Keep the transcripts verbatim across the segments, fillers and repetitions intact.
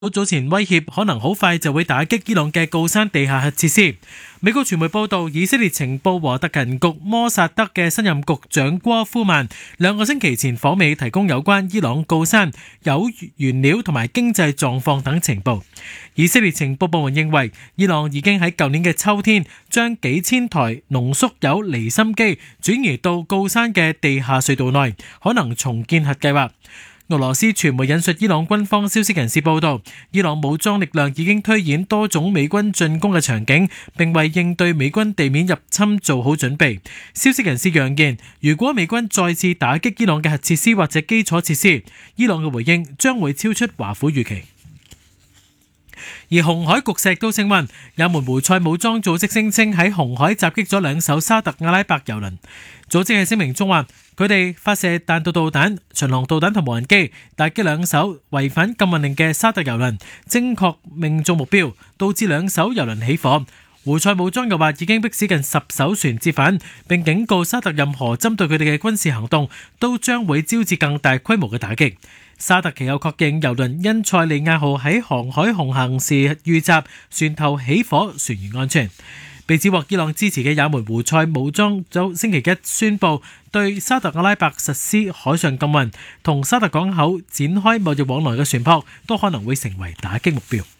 早前威脅可能好快就會打擊伊朗嘅鋯山地下核設施。美國傳媒報道，以色列情報和特勤局摩薩德嘅新任局長戈夫曼兩個星期前訪美，提供有關伊朗鋯山鈾原料同埋經濟狀況等情報。以色列情報部門認為，伊朗已經喺舊年嘅秋天將幾千台濃縮鈾離心機轉移到鋯山嘅地下隧道內，可能重建核計劃。俄羅斯傳媒引述伊朗軍方消息人士報道，伊朗武裝力量已經推演多種美軍進攻嘅場景，並為應對美軍地面入侵做好準備。消息人士揚言，如果美軍再次打擊伊朗嘅核設施或者基礎設施，伊朗嘅回應將會超出華府預期。而紅海局勢都升溫，也門胡塞武裝組織聲稱喺紅海襲擊咗兩艘沙特阿拉伯油輪。組織喺聲明中話，佢哋發射彈道導彈、巡航導彈同無人機，打擊兩艘違反禁運令嘅沙特油輪，精確命中目標，導致兩艘油輪起火。胡塞武裝又話已經迫使近十艘船折返，並警告沙特任何針對佢哋嘅軍事行動都將會招致更大規模嘅打擊。沙特其後確認油輪因塞利亞號喺航海航行時遇襲，船頭起火，船員安全。被指獲伊朗支持嘅也門胡塞武裝就星期一宣布對沙特阿拉伯實施海上禁運，同沙特港口展開貿易往來嘅船舶都可能會成為打擊目標。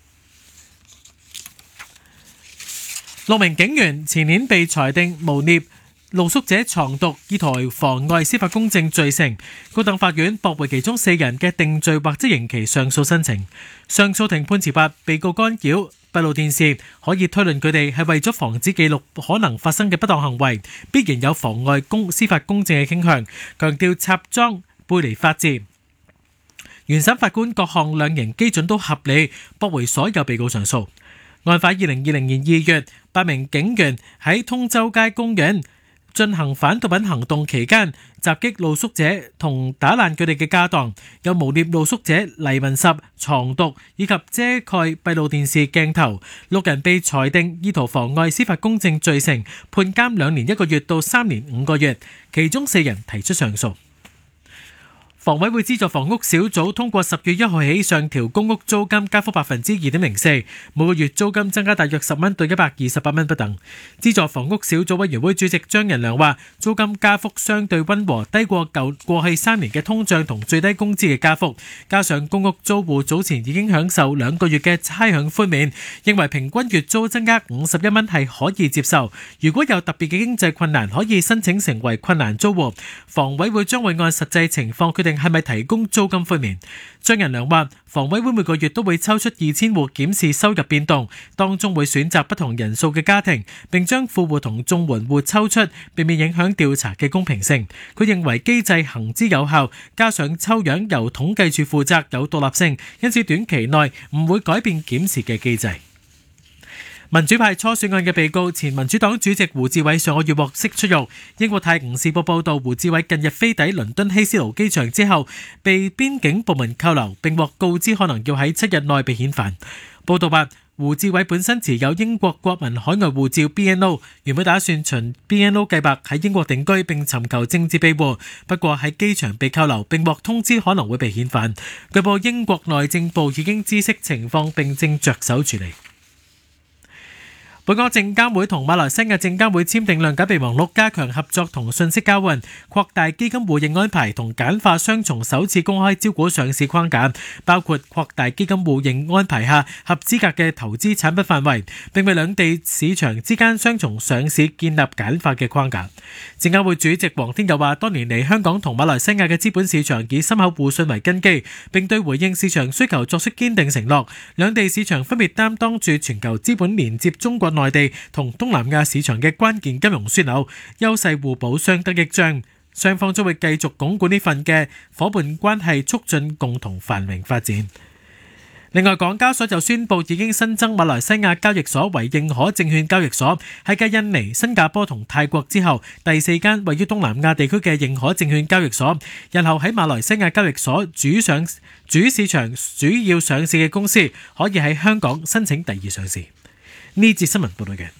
六名警員前年被裁定誣衊露宿者藏毒，意圖妨礙司法公正罪成，高等法院駁回其中四人嘅定罪或者刑期上訴申請。上訴庭判詞話，被告干擾閉路電視，可以推論佢哋係為咗防止記錄可能發生嘅不當行為，必然有妨礙公司法公正嘅傾向，強調插贓背離法治。原審法官各項量刑基準都合理，駁回所有被告上訴。案發二零二零年二月，八名警員喺通州街公園進行反毒品行動期間，襲擊露宿者同打爛佢哋嘅家當，有誣衊露宿者黎文十藏毒以及遮蓋閉路電視鏡頭。六人被裁定意圖妨礙司法公正罪成，判監兩年一個月到三年五個月，其中四人提出上訴。房委會資助房屋小組通過十月一號起上調公屋租金加幅百分之二點零四，每個月租金增加大約十蚊到一百二十八蚊不等。資助房屋小組委員會主席張仁良話，租金加幅相對溫和，低過舊過去三年嘅通脹同最低工資嘅加幅，加上公屋租戶早前已經享受兩個月嘅差餉寬免，認為平均月租增加五十一蚊係可以接受。如果有特別嘅經濟困難，可以申請成為困難租戶。房委會將會按實際情況決定係咪提供租金寬免。張仁良話，房委會每個月都會抽出二千戶檢視收入變動，當中會選擇不同人數嘅家庭，並將富戶同綜援戶抽出，避免影響調查嘅公平性。佢認為機制行之有效，加上抽樣由統計處負責，有獨立性，因此短期內唔會改變檢視嘅機制。民主派初選案嘅被告前民主黨主席胡志偉上個月獲釋出獄。英國泰晤士報報道，胡志偉近日飛抵倫敦希斯路機場之後，被邊境部門扣留，並獲告知可能要喺七日內被遣返。報道話，胡志偉本身持有英國國民海外護照 B N O， 原本打算循 B N O 計劃喺英國定居並尋求政治庇護，不過喺機場被扣留，並獲通知可能會被遣返。據報英國內政部已經知悉情況並正着手處理。本港證監會同馬來西亞證監會簽訂諒解備忘錄，加強合作同信息交換，擴大基金互認安排同簡化雙重首次公開招股上市框架，包括擴大基金互認安排下合資格嘅投資產品範圍，並為兩地市場之間雙重上市建立簡化嘅框架。證監會主席黃天佑話，多年嚟香港同馬來西亞嘅資本市場以深厚互信為根基，並對回應市場需求作出堅定承諾。兩地市場分別擔當住全球資本連接中國內地同東南亞市場嘅關鍵金融樞紐，優勢互補，相得益彰。雙方將會繼續鞏固呢份嘅夥伴關係，促進共同繁榮發展。另外，港交所就宣布已經新增馬來西亞交易所為認可證券交易所，係繼印尼、新加坡同泰國之後第四間位於東南亞地區嘅認可證券交易所。日後喺馬來西亞交易所主上主市場主要上市嘅公司，可以喺香港申請第二上市。呢節新聞報道嘅。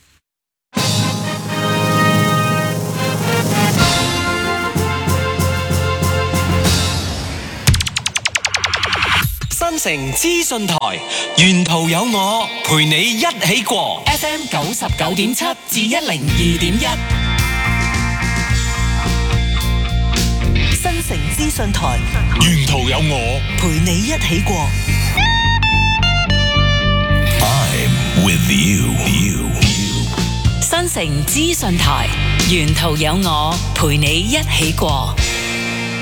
新城資訊台，沿途有我陪你一起過。 F M 九十九點七至一零二點一， 新城資訊台， 沿途有我陪你一起過。 I'm with you. you. 新城資訊台，沿途有我陪你一起過。